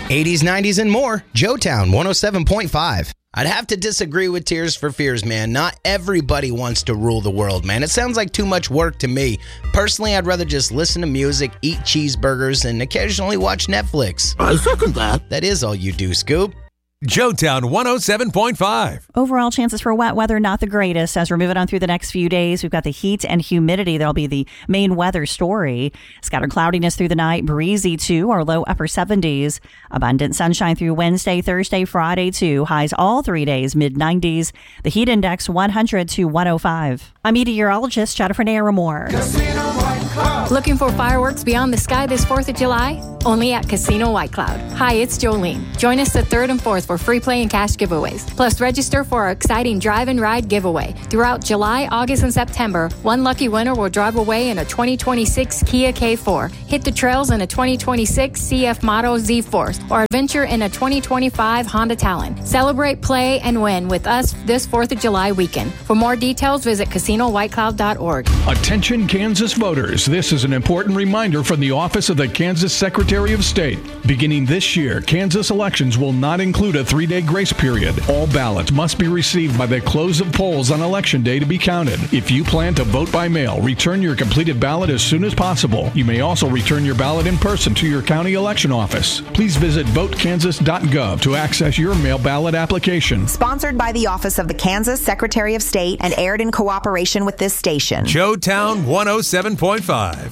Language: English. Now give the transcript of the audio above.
80s, 90s, and more. Joetown 107.5. I'd have to disagree with Tears for Fears, man. Not everybody wants to rule the world, man. It sounds like too much work to me. Personally, I'd rather just listen to music, eat cheeseburgers, and occasionally watch Netflix. I second that. That is all you do, Scoop. Joetown 107.5. Overall chances for wet weather, not the greatest. As we're moving on through the next few days, we've got the heat and humidity. That'll be the main weather story. Scattered cloudiness through the night, breezy too, or low upper 70s. Abundant sunshine through Wednesday, Thursday, Friday too. Highs all 3 days, mid 90s. The heat index 100 to 105. I'm meteorologist Jennifer Naramore. Looking for fireworks beyond the sky this 4th of July? Only at Casino White Cloud. Hi, it's Jolene. Join us the 3rd and 4th for free play and cash giveaways. Plus, register for our exciting drive and ride giveaway. Throughout July, August, and September, one lucky winner will drive away in a 2026 Kia K4, hit the trails in a 2026 CF Motto Z Force, or adventure in a 2025 Honda Talon. Celebrate, play, and win with us this 4th of July weekend. For more details, visit CasinoWhiteCloud.org. Attention Kansas voters, this is an important reminder from the Office of the Kansas Secretary of State. Beginning this year, Kansas elections will not include a 3-day grace period. All ballots must be received by the close of polls on Election Day to be counted. If you plan to vote by mail, return your completed ballot as soon as possible. You may also return your ballot in person to your county election office. Please visit votekansas.gov to access your mail ballot application. Sponsored by the Office of the Kansas Secretary of State and aired in cooperation with this station. Joetown 107.5.